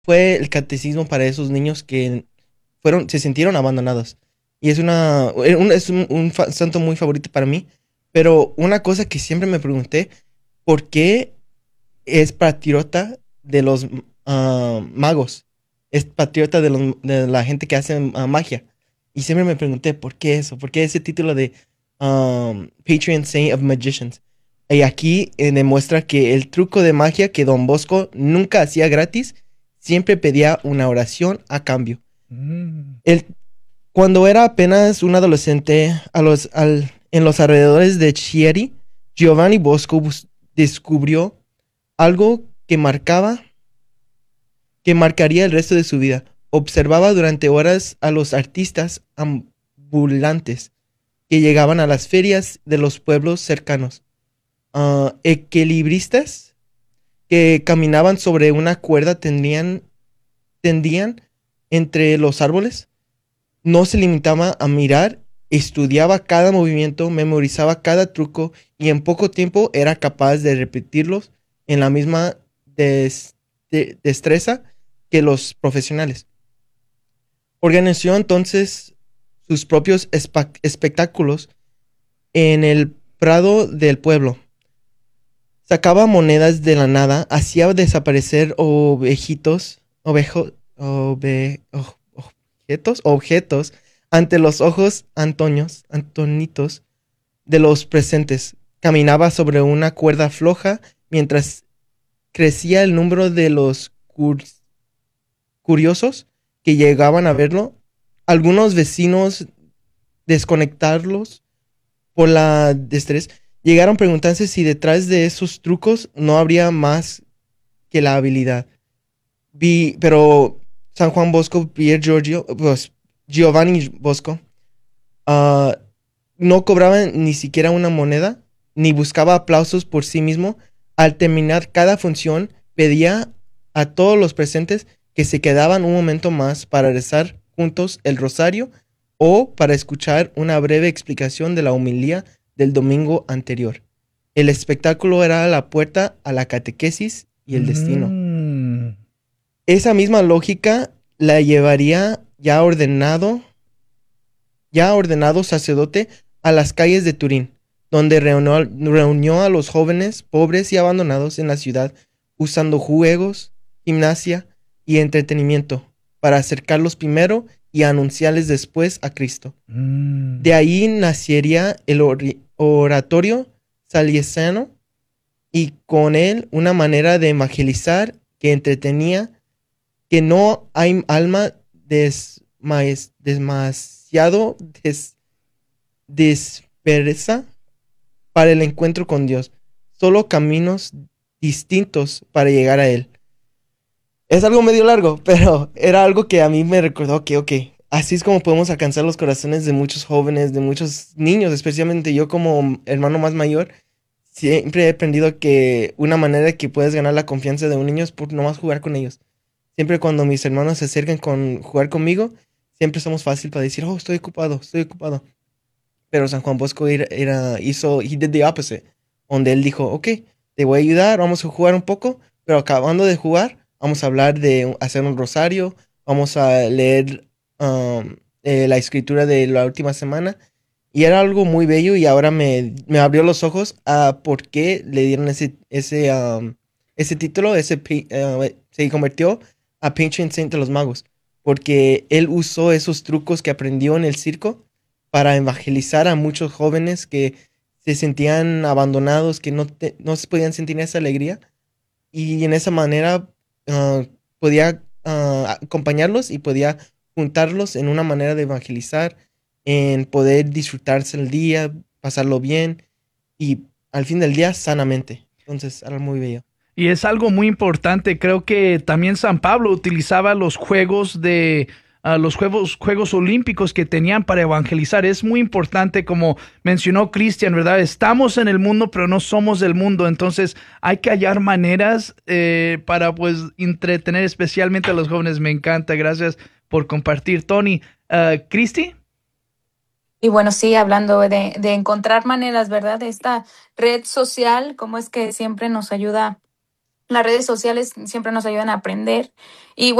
fue el catecismo para esos niños que se sintieron abandonados. Y es un santo muy favorito para mí. Pero una cosa que siempre me pregunté, ¿por qué es patriota de los magos? Es patriota de la gente que hace magia. Y siempre me pregunté, ¿por qué eso? ¿Por qué ese título de Patron Saint of Magicians? Y aquí demuestra que el truco de magia que Don Bosco nunca hacía gratis, siempre pedía una oración a cambio. Mm. Él, cuando era apenas un adolescente, en los alrededores de Chieri, Giovanni Bosco descubrió algo que marcaría el resto de su vida. Observaba durante horas a los artistas ambulantes que llegaban a las ferias de los pueblos cercanos. Equilibristas que caminaban sobre una cuerda tendían entre los árboles. No se limitaba a mirar, estudiaba cada movimiento, memorizaba cada truco y en poco tiempo era capaz de repetirlos en la misma destreza que los profesionales. Organizó entonces sus propios espectáculos en el prado del pueblo. Sacaba monedas de la nada, hacía desaparecer objetos ante los ojos antonitos de los presentes. Caminaba sobre una cuerda floja mientras crecía el número de los curiosos que llegaban a verlo. Algunos vecinos, desconectarlos por la destreza, llegaron preguntándose si detrás de esos trucos no habría más que la habilidad. Pero San Juan Bosco, pues Giovanni Bosco, ah, no cobraba ni siquiera una moneda, ni buscaba aplausos por sí mismo. Al terminar cada función, pedía a todos los presentes que se quedaban un momento más para rezar juntos el rosario o para escuchar una breve explicación de la homilía del domingo anterior. El espectáculo era la puerta a la catequesis y el destino. Mm. Esa misma lógica la llevaría ya ordenado sacerdote a las calles de Turín, donde reunió a los jóvenes pobres y abandonados en la ciudad, usando juegos, gimnasia y entretenimiento para acercarlos primero y anunciarles después a Cristo. Mm. De ahí nacería el oratorio salesiano y con él una manera de evangelizar que entretenía, que no hay alma demasiado dispersa para el encuentro con Dios, solo caminos distintos para llegar a Él. Es algo medio largo, pero era algo que a mí me recordó que, ok, así es como podemos alcanzar los corazones de muchos jóvenes, de muchos niños, especialmente yo como hermano más mayor. Siempre he aprendido que una manera que puedes ganar la confianza de un niño es por nomás jugar con ellos. Siempre cuando mis hermanos se acercan con jugar conmigo, siempre somos fácil para decir, oh, estoy ocupado, estoy ocupado. Pero San Juan Bosco he did the opposite, donde él dijo, ok, te voy a ayudar, vamos a jugar un poco, pero acabando de jugar, vamos a hablar de hacer un rosario, vamos a leer la escritura de la última semana. Y era algo muy bello y ahora me abrió los ojos a por qué le dieron ese título, se convirtió a Patron Saint de los Magos, porque él usó esos trucos que aprendió en el circo para evangelizar a muchos jóvenes que se sentían abandonados, que no se podían sentir esa alegría, y en esa manera podía acompañarlos y podía juntarlos en una manera de evangelizar, en poder disfrutarse el día, pasarlo bien y al fin del día sanamente. Entonces, era muy bello. Y es algo muy importante. Creo que también San Pablo utilizaba los juegos de los juegos olímpicos que tenían para evangelizar. Es muy importante, como mencionó Cristian, ¿verdad? Estamos en el mundo, pero no somos del mundo. Entonces hay que hallar maneras para pues entretener especialmente a los jóvenes. Me encanta. Gracias por compartir, Tony. ¿Cristi? Y bueno, sí, hablando de encontrar maneras, ¿verdad? De esta red social, cómo es que siempre nos ayuda las redes sociales siempre nos ayudan a aprender. Y